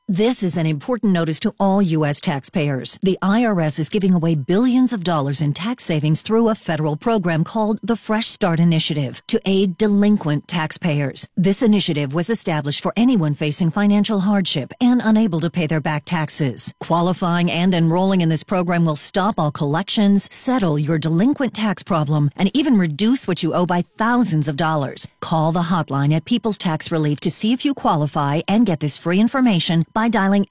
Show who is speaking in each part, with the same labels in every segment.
Speaker 1: This is an important notice to all U.S. taxpayers. The IRS is giving away billions of dollars in tax savings through a federal program called the Fresh Start Initiative to aid delinquent taxpayers. This initiative was established for anyone facing financial hardship and unable to pay their back taxes. Qualifying and enrolling in this program will stop all collections, settle your delinquent tax problem, and even reduce what you owe by thousands of dollars. Call the hotline at People's Tax Relief to see if you qualify and get this free information by dialing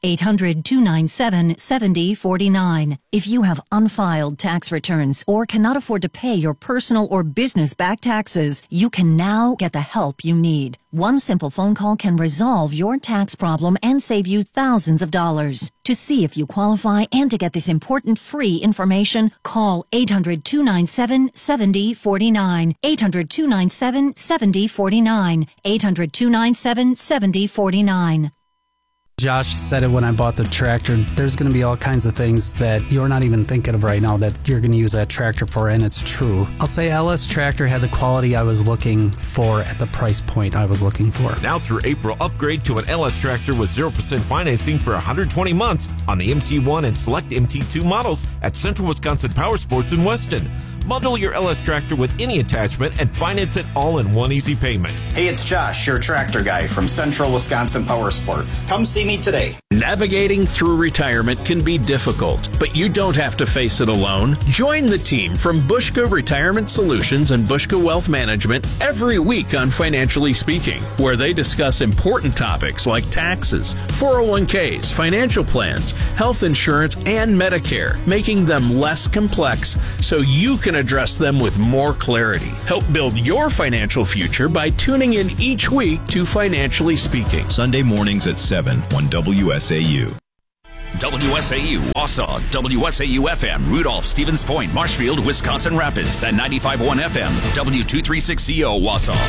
Speaker 1: 800-297-7049. If you have unfiled tax returns or cannot afford to pay your personal or business back taxes, you can now get the help you need. One simple phone call can resolve your tax problem and save you thousands of dollars. To see if you qualify and to get this important free information, call 800-297-7049. 800-297-7049. 800-297-7049.
Speaker 2: Josh said it when I bought the tractor. There's going to be all kinds of things that you're not even thinking of right now that you're going to use that tractor for, and it's true. I'll say LS Tractor had the quality I was looking for at the price point I was looking for.
Speaker 3: Now through April, upgrade to an LS Tractor with 0% financing for 120 months on the MT1 and select MT2 models at Central Wisconsin Power Sports in Weston. Bundle your LS Tractor with any attachment and finance it all in one easy payment.
Speaker 4: Hey, it's Josh, your tractor guy from Central Wisconsin Power Sports. Come see me today.
Speaker 5: Navigating through retirement can be difficult, but you don't have to face it alone. Join the team from Bushka Retirement Solutions and Bushka Wealth Management every week on Financially Speaking, where they discuss important topics like taxes, 401ks, financial plans, health insurance, and Medicare, making them less complex so you can address them with more clarity. Help build your financial future by tuning in each week to Financially Speaking.
Speaker 6: Sunday mornings at 7 on WSAU.
Speaker 7: WSAU, Wausau, WSAU-FM, Rudolph, Stevens Point, Marshfield, Wisconsin Rapids, and 95.1 FM, W236CO, Wausau.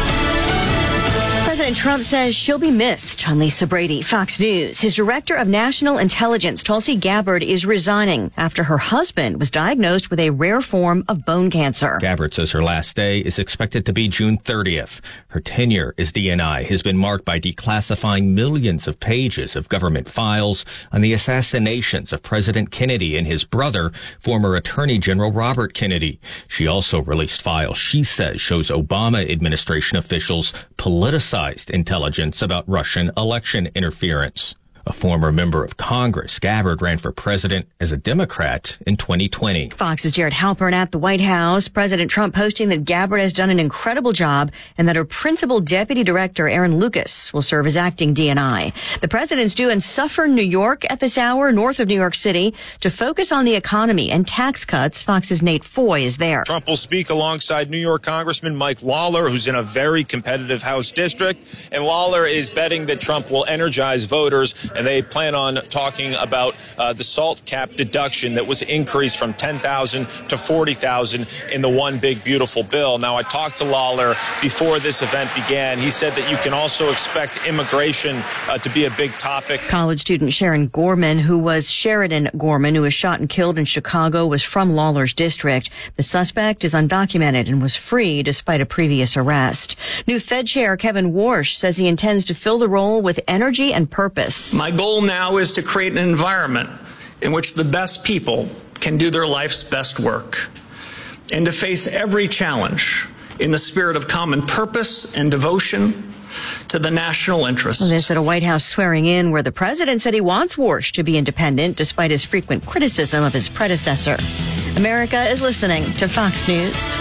Speaker 8: President Trump says she'll be missed. On Lisa Brady, Fox News. His director of national intelligence, Tulsi Gabbard, is resigning after her husband was diagnosed with a rare form of bone cancer.
Speaker 9: Gabbard says her last day is expected to be June 30th. Her tenure as DNI has been marked by declassifying millions of pages of government files on the assassinations of President Kennedy and his brother, former Attorney General Robert Kennedy. She also released files she says shows Obama administration officials politicized intelligence about Russian election interference. A former member of Congress, Gabbard ran for president as a Democrat in 2020.
Speaker 8: Fox's Jared Halpern at the White House. President Trump posting that Gabbard has done an incredible job and that her principal deputy director, Aaron Lucas, will serve as acting DNI. The president's due in Suffern, New York at this hour, north of New York City, to focus on the economy and tax cuts. Fox's Nate Foy is there.
Speaker 10: Trump will speak alongside New York Congressman Mike Lawler, who's in a very competitive House district. And Lawler is betting that Trump will energize voters, and they plan on talking about the SALT cap deduction that was increased from $10,000 to $40,000 in the One Big Beautiful Bill. Now, I talked to Lawler before this event began. He said that you can also expect immigration to be a big topic.
Speaker 8: College student Sheridan Gorman, who was shot and killed in Chicago, was from Lawler's district. The suspect is undocumented and was free despite a previous arrest. New Fed Chair Kevin Warsh says he intends to fill the role with energy and purpose.
Speaker 11: My goal now is to create an environment in which the best people can do their life's best work and to face every challenge in the spirit of common purpose and devotion to the national interest.
Speaker 8: This at a White House swearing in where the president said he wants Warsh to be independent despite his frequent criticism of his predecessor. America is listening to Fox News.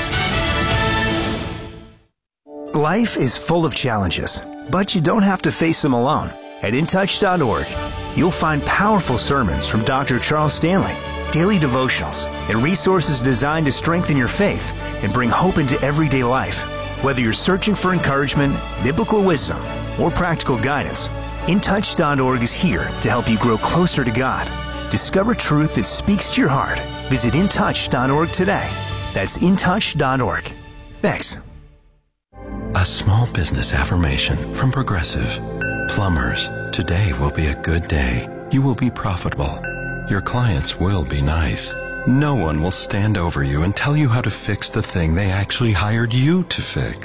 Speaker 12: Life is full of challenges, but you don't have to face them alone. At intouch.org, you'll find powerful sermons from Dr. Charles Stanley, daily devotionals, and resources designed to strengthen your faith and bring hope into everyday life. Whether you're searching for encouragement, biblical wisdom, or practical guidance, intouch.org is here to help you grow closer to God. Discover truth that speaks to your heart. Visit intouch.org today. That's intouch.org. Thanks.
Speaker 13: A small business affirmation from Progressive. Plumbers, today will be a good day. You will be profitable. Your clients will be nice. No one will stand over you and tell you how to fix the thing they actually hired you to fix.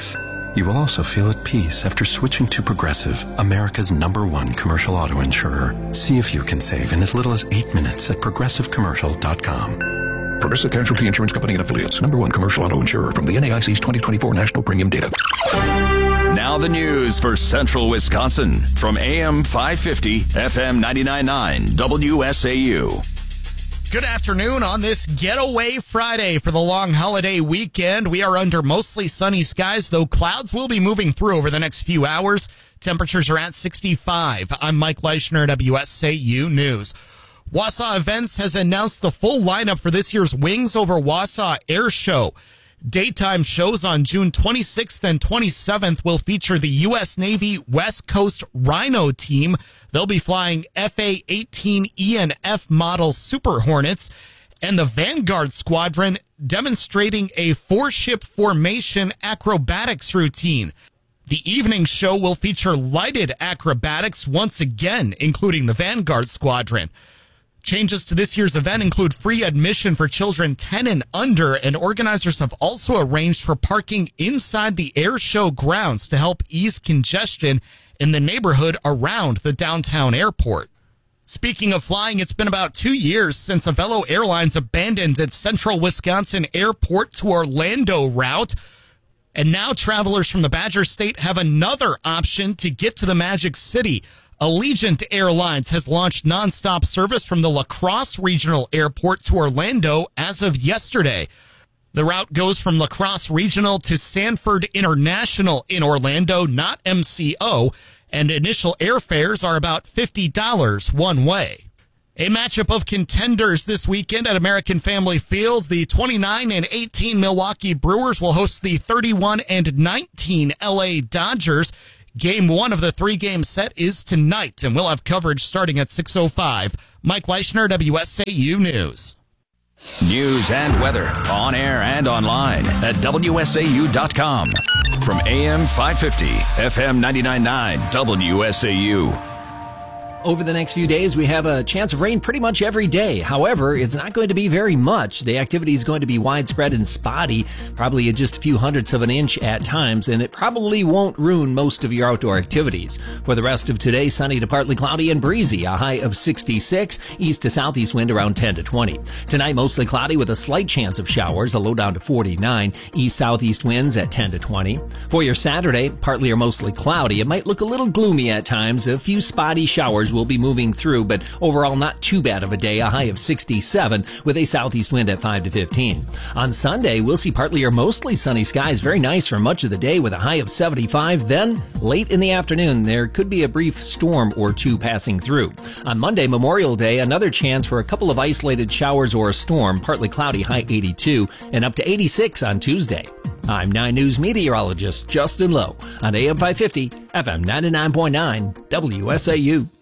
Speaker 13: You will also feel at peace after switching to Progressive, America's #1 commercial auto insurer. See if you can save in as little as 8 minutes at progressivecommercial.com.
Speaker 14: Progressive Casualty Insurance Company and Affiliates, #1 commercial auto insurer from the NAIC's 2024 National Premium Data.
Speaker 7: Now the news for Central Wisconsin from AM 550, FM 99.9, WSAU.
Speaker 15: Good afternoon on this Getaway Friday for the long holiday weekend. We are under mostly sunny skies, though clouds will be moving through over the next few hours. Temperatures are at 65. I'm Mike Leischner, WSAU News. Wausau Events has announced the full lineup for this year's Wings Over Wausau Air Show. Daytime shows on June 26th and 27th will feature the U.S. Navy West Coast Rhino team. They'll be flying FA-18E and F model Super Hornets, and the Vanguard Squadron demonstrating a 4-ship formation acrobatics routine. The evening show will feature lighted acrobatics once again, including the Vanguard Squadron. Changes to this year's event include free admission for children 10 and under, and organizers have also arranged for parking inside the air show grounds to help ease congestion in the neighborhood around the downtown airport. Speaking of flying, it's been about 2 years since Avelo Airlines abandoned its Central Wisconsin Airport to Orlando route. And now travelers from the Badger State have another option to get to the Magic City. Allegiant Airlines has launched nonstop service from the La Crosse Regional Airport to Orlando as of yesterday. The route goes from La Crosse Regional to Sanford International in Orlando, not MCO, and initial airfares are about $50 one way. A matchup of contenders this weekend at American Family Field. The 29-18 Milwaukee Brewers will host the 31-19 LA Dodgers. Game 1 of the 3-game set is tonight, and we'll have coverage starting at 6:05. Mike Leischner, WSAU News.
Speaker 7: News and weather on air and online at WSAU.com. From AM 550, FM 99.9, WSAU.
Speaker 16: Over the next few days, we have a chance of rain pretty much every day. However, it's not going to be very much. The activity is going to be widespread and spotty, probably just a few hundredths of an inch at times, and it probably won't ruin most of your outdoor activities. For the rest of today, sunny to partly cloudy and breezy, a high of 66, east to southeast wind around 10 to 20. Tonight, mostly cloudy with a slight chance of showers, a low down to 49, east-southeast winds at 10 to 20. For your Saturday, partly or mostly cloudy. It might look a little gloomy at times, a few spotty showers will be moving through, but overall not too bad of a day, a high of 67 with a southeast wind at 5 to 15. On Sunday, we'll see partly or mostly sunny skies, very nice for much of the day with a high of 75. Then, late in the afternoon, there could be a brief storm or two passing through. On Monday, Memorial Day, another chance for a couple of isolated showers or a storm, partly cloudy, high 82, and up to 86 on Tuesday. I'm 9 News meteorologist Justin Lowe on AM 550, FM 99.9, WSAU.